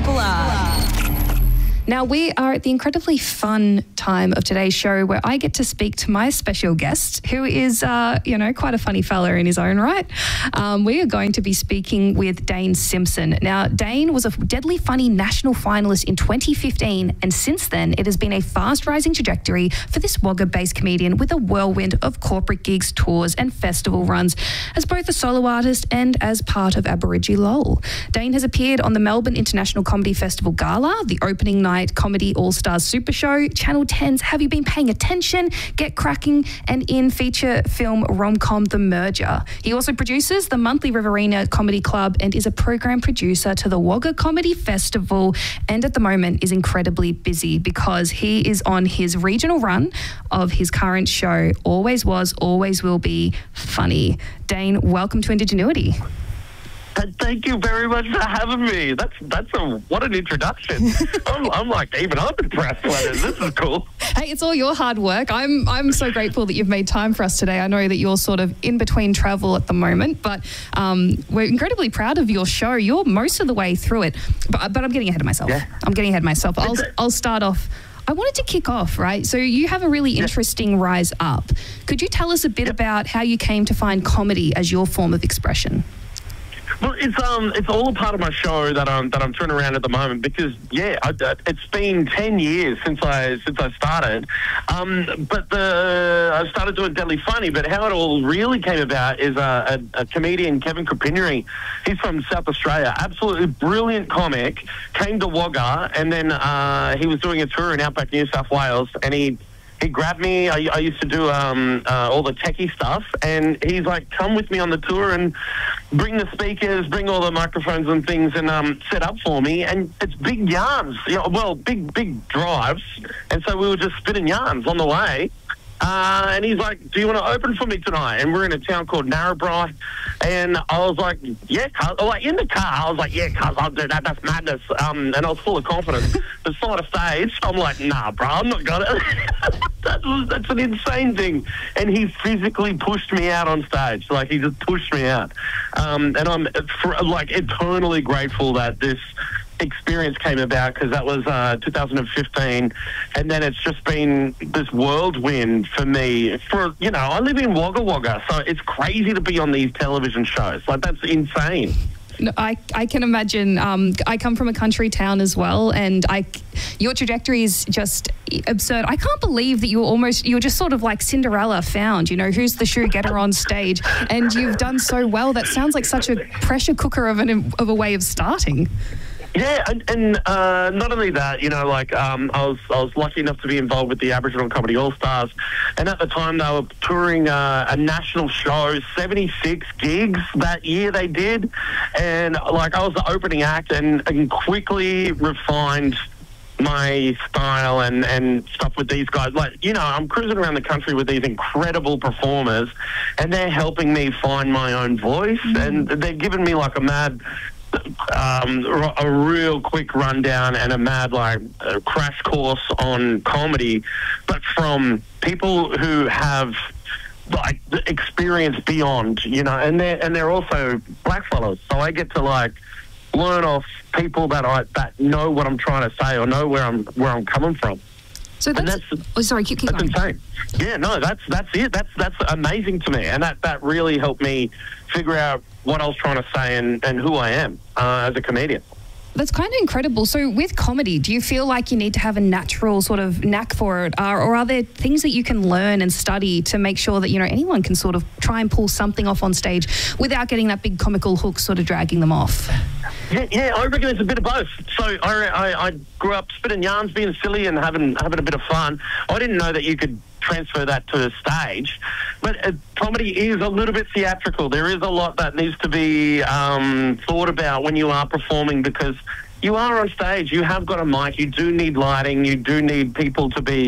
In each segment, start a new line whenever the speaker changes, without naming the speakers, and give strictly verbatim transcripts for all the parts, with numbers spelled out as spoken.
Triple R. Now, we are at the incredibly fun time of today's show where I get to speak to my special guest, who is, uh, you know, quite a funny fella in his own right. Um, we are going to be speaking with Dane Simpson. Now, Dane was a Deadly Funny national finalist in twenty fifteen, and since then, it has been a fast-rising trajectory for this Wagga-based comedian with a whirlwind of corporate gigs, tours, and festival runs as both a solo artist and as part of Aborigine Lowell. Dane has appeared on the Melbourne International Comedy Festival Gala, the opening night Comedy All-Stars Super Show, Channel ten's Have You Been Paying Attention?, Get Cracking, and in feature film rom-com The Merger. He also produces the monthly Riverina Comedy Club and is a program producer to the Wagga Comedy Festival, and at the moment is incredibly busy because he is on his regional run of his current show, Always Was, Always Will Be Funny. Dane, welcome to Indigenuity.
Thank you very much for having me. That's that's a what an introduction. I'm, I'm like even I'm impressed with it. This is cool.
Hey, it's all your hard work. I'm I'm so grateful that you've made time for us today. I know that you're sort of in between travel at the moment, but um, we're incredibly proud of your show. You're most of the way through it, but but I'm getting ahead of myself. Yeah. I'm getting ahead of myself. I'll I'll start off. I wanted to kick off, right? So you have a really interesting rise up. Could you tell us a bit
yep.
about how you came to find comedy as your form of expression?
Well, it's um, it's all a part of my show that I'm that I'm turning around at the moment because yeah, I, it's been ten years since I since I started, um, but the I started doing Deadly Funny. But how it all really came about is a, a, a comedian, Kevin Kupineri. He's from South Australia, absolutely brilliant comic. Came to Wagga, and then uh, he was doing a tour in outback New South Wales, and he. He grabbed me. I, I used to do um, uh, all the techie stuff, and he's like, "Come with me on the tour and bring the speakers, bring all the microphones and things, and um, set up for me." And it's big yarns, you know, well, big big drives, and so we were just spinning yarns on the way. Uh, and he's like, "Do you want to open for me tonight?" And we're in a town called Narrabri. And I was like, yeah, cuz. Like, in the car, I was like, yeah, cuz, I'll do that. That's madness. Um, and I was full of confidence. The side of stage, I'm like, nah, bro, I'm not got it. that's, that's an insane thing. And he physically pushed me out on stage. Like, he just pushed me out. Um, and I'm, for, like, eternally grateful that this experience came about because that was uh, two thousand fifteen, and then it's just been this whirlwind for me. For you know, I live in Wagga Wagga, so it's crazy to be on these television shows. Like, that's insane.
No, I, I can imagine. Um, I come from a country town as well, and I, your trajectory is just absurd. I can't believe that you were almost, you were just sort of like Cinderella found, you know, who's the shoe getter on stage, and you've done so well. That sounds like such a pressure cooker of, an, of a way of starting.
Yeah, and, and uh, not only that, you know, like um, I was I was lucky enough to be involved with the Aboriginal Comedy All-Stars, and at the time they were touring uh, a national show, seventy-six gigs that year they did, and like I was the opening act and, and quickly refined my style and, and stuff with these guys. Like, you know, I'm cruising around the country with these incredible performers, and they're helping me find my own voice, mm-hmm. and they're giving me like a mad... Um, a real quick rundown and a mad like uh, crash course on comedy, but from people who have like experience beyond, you know, and they're and they're also black fellows, so I get to like learn off people that I that know what I'm trying to say or know where I'm where I'm coming from.
So that's, that's oh sorry, keep, keep
that's
going.
insane. Yeah, no, that's that's it. That's that's amazing to me, and that that really helped me figure out what I was trying to say and, and who I am uh, as a comedian.
That's kind of incredible. So with comedy, do you feel like you need to have a natural sort of knack for it? Uh, or are there things that you can learn and study to make sure that, you know, anyone can sort of try and pull something off on stage without getting that big comical hook sort of dragging them off?
Yeah, yeah, I reckon it's a bit of both. So I, I, I grew up spitting yarns, being silly and having having a bit of fun. I didn't know that you could transfer that to the stage, but uh, comedy is a little bit theatrical. There is a lot that needs to be um, thought about when you are performing, because you are on stage, you have got a mic, you do need lighting, you do need people to be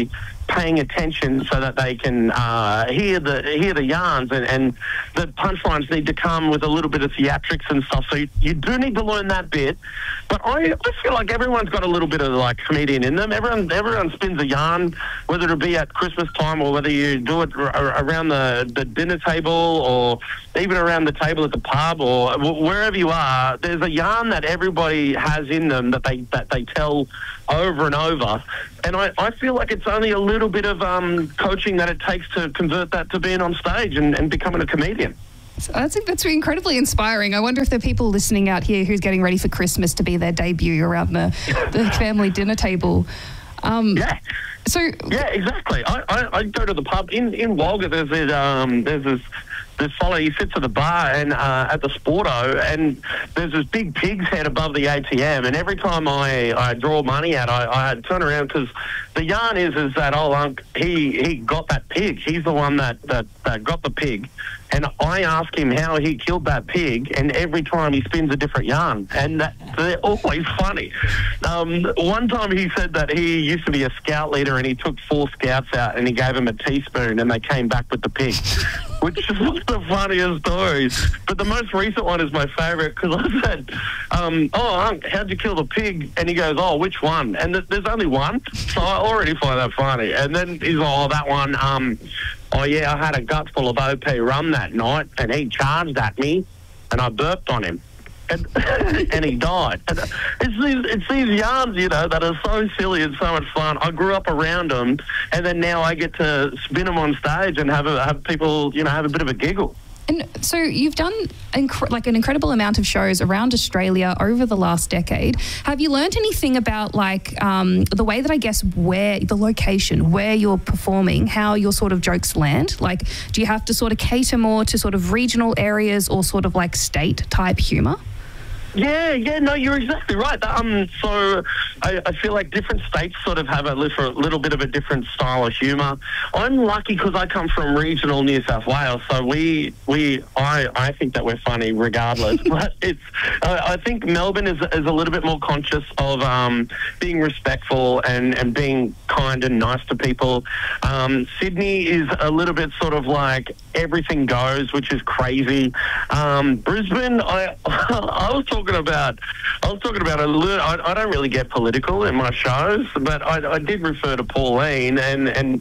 paying attention so that they can uh, hear the hear the yarns, and, and the punchlines need to come with a little bit of theatrics and stuff. So you, you do need to learn that bit. But I, I feel like everyone's got a little bit of like comedian in them. Everyone everyone spins a yarn, whether it be at Christmas time or whether you do it r- around the, the dinner table or even around the table at the pub or w- wherever you are. There's a yarn that everybody has in them that they that they tell over and over. And I, I feel like it's only a little bit of um, coaching that it takes to convert that to being on stage and, and becoming a comedian.
So that's that's incredibly inspiring. I wonder if there are people listening out here who's getting ready for Christmas to be their debut around the, the family dinner table. Um,
yeah.
So
yeah, exactly. I, I, I go to the pub in in Walgett. There's this, um, there's this this fellow. He sits at the bar and uh, at the Sporto, and there's this big pig's head above the A T M. And every time I, I draw money out, I, I turn around because the yarn is is that old unk he he got that pig. He's the one that that, that got the pig. And I ask him how he killed that pig, and every time he spins a different yarn, and that, they're always funny. Um, one time he said that he used to be a scout leader, and he took four scouts out, and he gave them a teaspoon, and they came back with the pig, which is the funniest stories. But the most recent one is my favourite, because I said, um, oh, Unc, how'd you kill the pig? And he goes, oh, which one? And th- there's only one, so I already find that funny. And then he's like, oh, that one, um... oh, yeah, I had a gut full of O P rum that night, and he charged at me, and I burped on him, and, and he died. And it's these, it's these yarns, you know, that are so silly and so much fun. I grew up around them, and then now I get to spin them on stage and have a, have people, you know, have a bit of a giggle.
And so you've done inc- like an incredible amount of shows around Australia over the last decade. Have you learned anything about like um, the way that I guess where the location, where you're performing, how your sort of jokes land? Like, do you have to sort of cater more to sort of regional areas or sort of like state type humour?
Yeah, yeah, no, you're exactly right. Um, so I, I feel like different states sort of have a little, little bit of a different style of humour. I'm lucky because I come from regional New South Wales, so we, we, I, I think that we're funny regardless. But it's, uh, I think Melbourne is is a little bit more conscious of um, being respectful and, and being kind and nice to people. Um, Sydney is a little bit sort of like everything goes, which is crazy. Um, Brisbane, I, I was talking. About, I was talking about a little. I, I don't really get political in my shows, but I, I did refer to Pauline, and and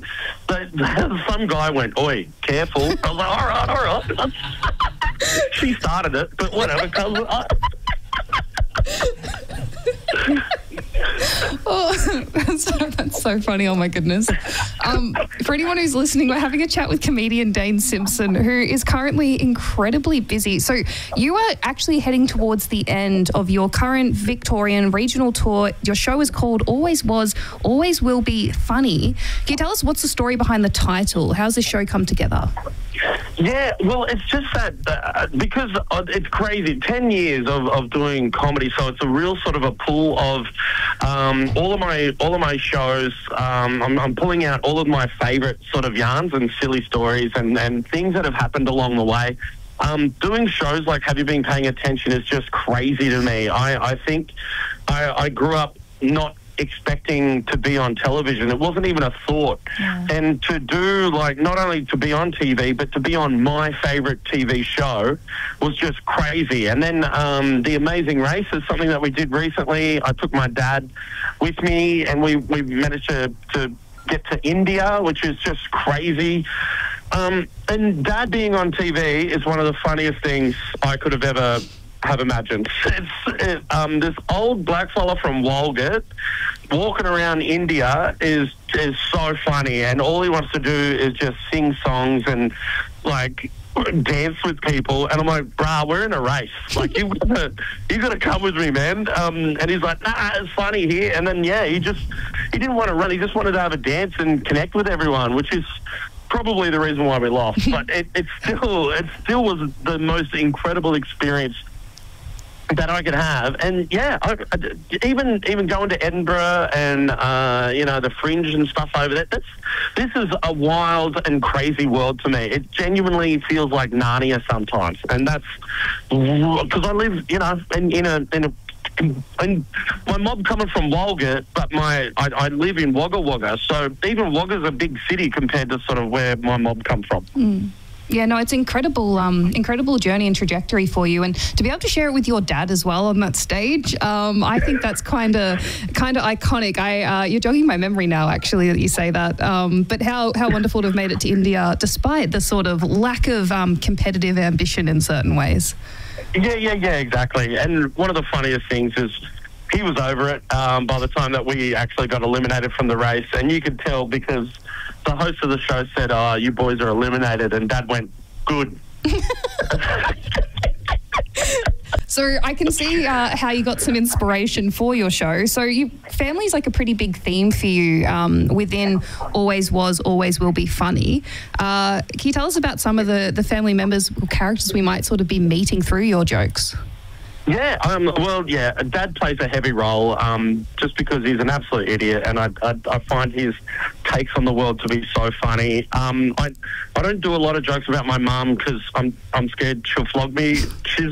the, some guy went, "Oi, careful!" I was like, "All right, all right." She started it, but whatever. I,
Oh, that's, that's so funny. Oh, my goodness. Um, for anyone who's listening, we're having a chat with comedian Dane Simpson, who is currently incredibly busy. So you are actually heading towards the end of your current Victorian regional tour. Your show is called Always Was, Always Will Be Funny. Can you tell us what's the story behind the title? How's this show come together?
Yeah, well, it's just that uh, because it's crazy. Ten years of, of doing comedy, so it's a real sort of a pool of um, all of my all of my shows. Um, I'm, I'm pulling out all of my favourite sort of yarns and silly stories and, and things that have happened along the way. Um, doing shows like Have You Been Paying Attention is just crazy to me. I, I think I, I grew up not expecting to be on television. It wasn't even a thought. Yeah. And to do, like, not only to be on T V, but to be on my favourite T V show was just crazy. And then um, The Amazing Race is something that we did recently. I took my dad with me, and we, we managed to, to get to India, which is just crazy. Um, and Dad being on T V is one of the funniest things I could have ever have imagined. It's it, um, this old black fella from Walgett walking around India is is so funny, and all he wants to do is just sing songs and like dance with people. And I'm like, brah, we're in a race. Like, you gotta you gotta come with me, man. Um, and he's like, nah, it's funny here. And then yeah, he just he didn't want to run. He just wanted to have a dance and connect with everyone, which is probably the reason why we lost. But it, it still it still was the most incredible experience that I could have. And yeah, I, I, even even going to Edinburgh and uh, you know, the Fringe and stuff over there, that's this is a wild and crazy world to me. It genuinely feels like Narnia sometimes, and that's because I live, you know, in, in a in a and my mom coming from Walgett, but my I, I live in Wagga Wagga, so even Wagga's a big city compared to sort of where my mom come from.
Mm. Yeah, no, it's incredible, um, incredible journey and trajectory for you, and to be able to share it with your dad as well on that stage, um, I think that's kind of, kind of iconic. I, uh, you're jogging my memory now, actually, that you say that. Um, but how how wonderful to have made it to India, despite the sort of lack of um, competitive ambition in certain ways.
Yeah, yeah, yeah, exactly. And one of the funniest things is he was over it um, by the time that we actually got eliminated from the race, and you could tell because the host of the show said, "Oh, you boys are eliminated," and Dad went, "Good."
So I can see uh, how you got some inspiration for your show. So you, family's like a pretty big theme for you um, within Always Was, Always Will Be Funny. Uh, can you tell us about some of the, the family members or characters we might sort of be meeting through your jokes?
Yeah, um, well, yeah, Dad plays a heavy role um, just because he's an absolute idiot, and I, I, I find his takes on the world to be so funny. Um, I, I don't do a lot of jokes about my mum because I'm I'm scared she'll flog me. She's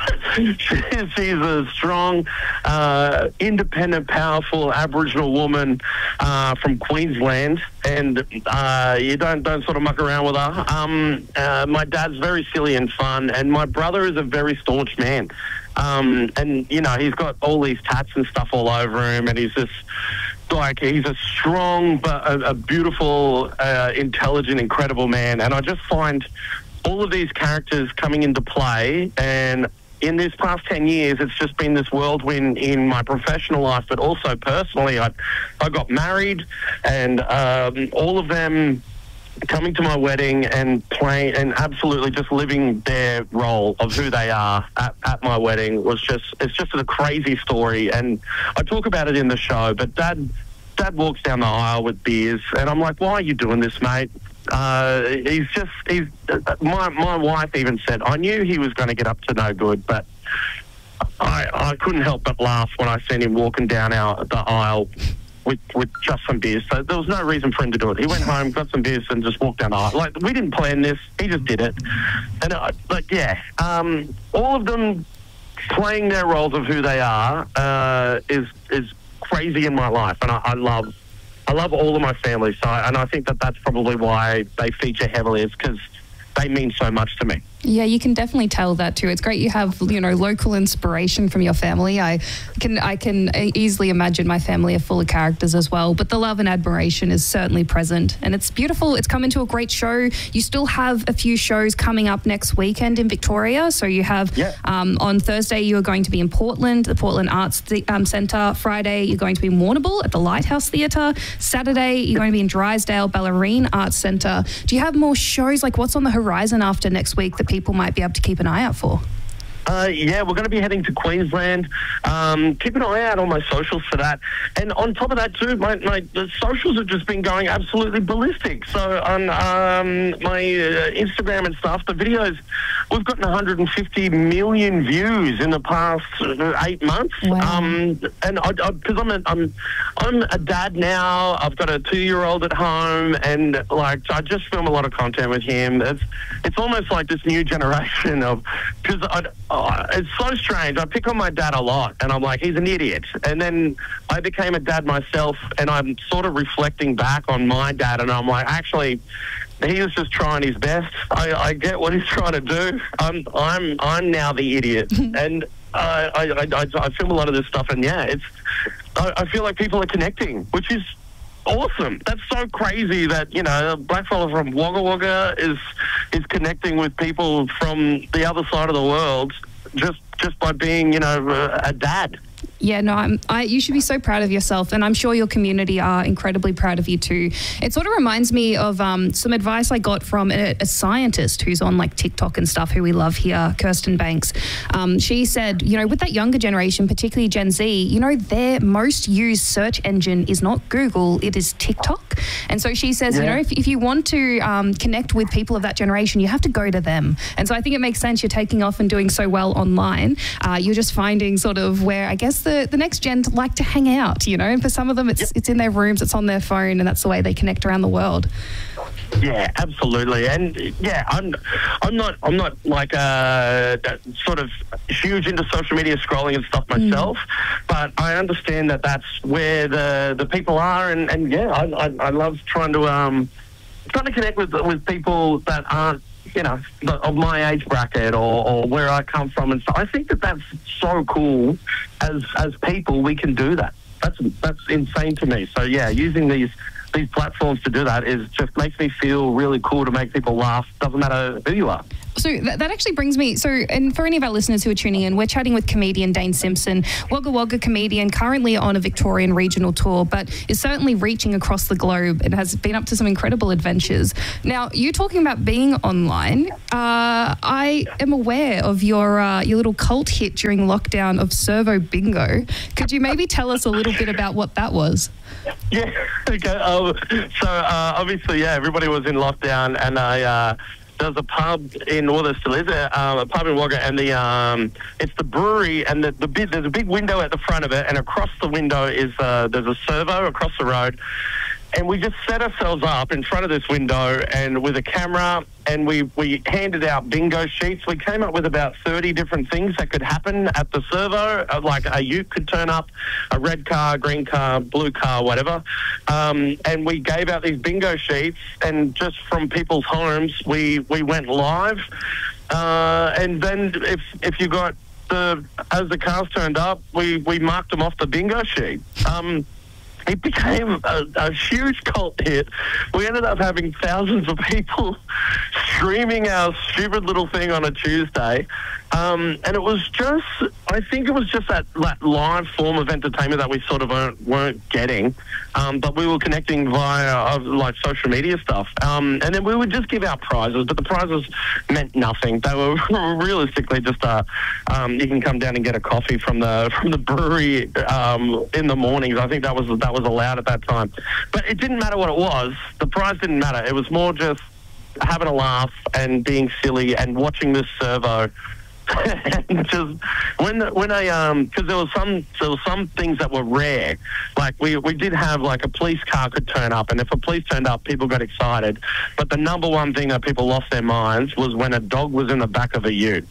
she's, she's a strong, uh, independent, powerful Aboriginal woman uh, from Queensland, and uh, you don't don't sort of muck around with her. Um, uh, my dad's very silly and fun, and my brother is a very staunch man. Um, and, you know, he's got all these tats and stuff all over him, and he's just, like, he's a strong but a, a beautiful, uh, intelligent, incredible man. And I just find all of these characters coming into play, and in this past ten years, it's just been this whirlwind in my professional life, but also personally. I, I got married, and um, all of them coming to my wedding and playing and absolutely just living their role of who they are at, at my wedding was just, it's just a crazy story. And I talk about it in the show, but Dad, Dad walks down the aisle with beers, and I'm like, "Why are you doing this, mate?" Uh, he's just, he's, uh, my, my wife even said, I knew he was going to get up to no good, but I, I couldn't help but laugh when I seen him walking down our, the aisle with with just some beers. So there was no reason for him to do it. He went home, got some beers, and just walked down the aisle. Like, we didn't plan this. He just did it. And, uh, like, yeah, um, all of them playing their roles of who they are uh, is is crazy in my life. And I, I love I love all of my family. So, and I think that that's probably why they feature heavily, is because they mean so much to me.
Yeah, you can definitely tell that too. It's great you have, you know, local inspiration from your family. I can I can easily imagine my family are full of characters as well, but the love and admiration is certainly present, and it's beautiful. It's come into a great show. You still have a few shows coming up next weekend in Victoria. So you have
yeah.
um, on Thursday you are going to be in Portland, the Portland Arts um, Centre. Friday you're going to be in Warrnambool at the Lighthouse Theatre. Saturday you're going to be in Drysdale Bellarine Arts Centre. Do you have more shows? Like, what's on the horizon after next week that people might be able to keep an eye out for?
Uh, yeah, we're going to be heading to Queensland. Um, keep an eye out on my socials for that. And on top of that too, my, my the socials have just been going absolutely ballistic. So on um, my uh, Instagram and stuff, the videos, we've gotten one hundred fifty million views in the past uh, eight months.
Wow.
Um, and because I'm a, I'm I'm a dad now. I've got a two-year-old at home, and like I just film a lot of content with him. It's it's almost like this new generation of, because I. Oh, it's so strange. I pick on my dad a lot, and I'm like, he's an idiot. And then I became a dad myself, and I'm sort of reflecting back on my dad, and I'm like, actually, he was just trying his best. I, I get what he's trying to do. I'm I'm I'm now the idiot, and uh, I, I I I film a lot of this stuff, and yeah, it's I, I feel like people are connecting, which is awesome. That's so crazy that, you know, a blackfella from Wagga Wagga is is connecting with people from the other side of the world just just by being, you know, a dad.
Yeah, no, I'm, I, you should be so proud of yourself, and I'm sure your community are incredibly proud of you too. It sort of reminds me of um, some advice I got from a, a scientist who's on like TikTok and stuff, who we love here, Kirsten Banks. Um, she said, you know, with that younger generation, particularly Gen Z, you know, their most used search engine is not Google, it is TikTok. And so she says, yeah. you know, if, if you want to um, connect with people of that generation, you have to go to them. And so I think it makes sense you're taking off and doing so well online. Uh, you're just finding sort of where, I guess, the the, the next gen like to hang out, you know, and for some of them it's,
yep.
it's in their rooms, it's on their phone, and that's the way they connect around the world.
Yeah, absolutely, and yeah, I'm, I'm not, I'm not like uh, sort of huge into social media scrolling and stuff myself, mm. but I understand that that's where the the people are, and, and yeah, I, I, I love trying to um, trying to connect with with people that aren't, you know, of my age bracket or, or where I come from, and so I think that that's so cool. As as people, we can do that. That's that's insane to me. So yeah, using these. These platforms to do that is just makes me feel really cool to make people laugh. Doesn't matter who you are.
So that, that actually brings me, so, and for any of our listeners who are tuning in, we're chatting with comedian Dane Simpson, Wagga Wagga comedian, currently on a Victorian regional tour, but is certainly reaching across the globe and has been up to some incredible adventures. Now, you talking about being online, uh, I am aware of your uh, your little cult hit during lockdown of Servo Bingo. Could you maybe tell us a little bit about what that was?
Yeah, okay. Um, so uh, obviously, yeah, everybody was in lockdown, and I uh, there's a pub in, well, there still is a, um, a pub in Wagga, and the um, it's the brewery, and the, the big, there's a big window at the front of it, and across the window is uh, there's a servo across the road. And we just set ourselves up in front of this window and with a camera, and we, we handed out bingo sheets. We came up with about thirty different things that could happen at the servo, like a ute could turn up, a red car, green car, blue car, whatever. Um, and we gave out these bingo sheets, and just from people's homes, we, we went live. Uh, and then if if you got the, as the cars turned up, we, we marked them off the bingo sheet. Um, It became a, a huge cult hit. We ended up having thousands of people streaming our stupid little thing on a Tuesday. Um, and it was just, I think it was just that, that live form of entertainment that we sort of weren't, weren't getting. Um, but we were connecting via uh, like social media stuff. Um, and then we would just give out prizes, but the prizes meant nothing. They were realistically just, uh, um, you can come down and get a coffee from the from the brewery um, in the mornings. I think that was that was allowed at that time. But it didn't matter what it was. The prize didn't matter. It was more just having a laugh and being silly and watching this servo. And just when when I um because there was some there was some things that were rare, like we we did have like a police car could turn up, and if a police turned up, people got excited. But the number one thing that people lost their minds was when a dog was in the back of a ute.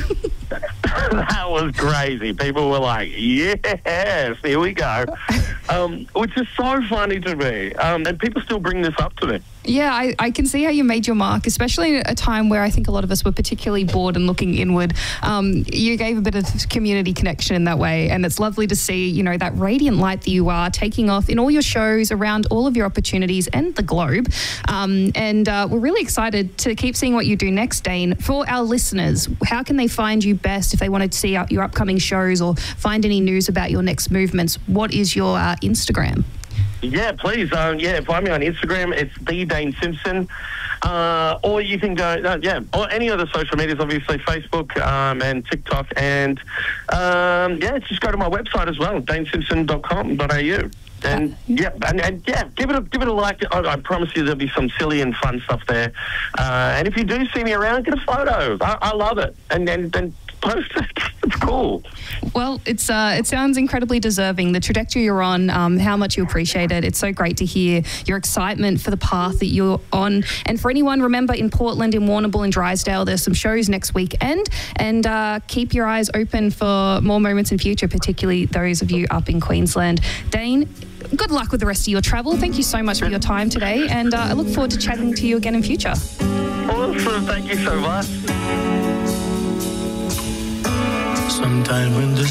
That was crazy. People were like, yes, here we go. Um, which is so funny to me. Um, and people still bring this up to me.
Yeah, I, I can see how you made your mark, especially at a time where I think a lot of us were particularly bored and looking inward. Um, you gave a bit of community connection in that way, and it's lovely to see, you know, that radiant light that you are taking off in all your shows around all of your opportunities and the globe. Um, and uh, we're really excited to keep seeing what you do next, Dane. For our listeners, how can they find you best if they wanted to see your upcoming shows or find any news about your next movements? What is your uh, Instagram?
Yeah, please. Um, yeah, find me on Instagram. It's the Dane Simpson. Uh, or you can go, uh, yeah, or any other social medias, obviously Facebook um, and TikTok. And um, yeah, just go to my website as well, dane simpson dot com dot a u. And uh, yeah, and, and yeah, give it a give it a like. I, I promise you, there'll be some silly and fun stuff there. Uh, and if you do see me around, get a photo. I, I love it. And then and, and post it. It's cool.
Well, it's uh, it sounds incredibly deserving. The trajectory you're on, um, how much you appreciate it. It's so great to hear your excitement for the path that you're on. And for anyone, remember, in Portland, in Warrnambool, in Drysdale, there's some shows next weekend. And uh, keep your eyes open for more moments in future, particularly those of you up in Queensland. Dane, good luck with the rest of your travel. Thank you so much for your time today. And uh, I look forward to chatting to you again in future.
Awesome. Thank you so much.
Sometimes when the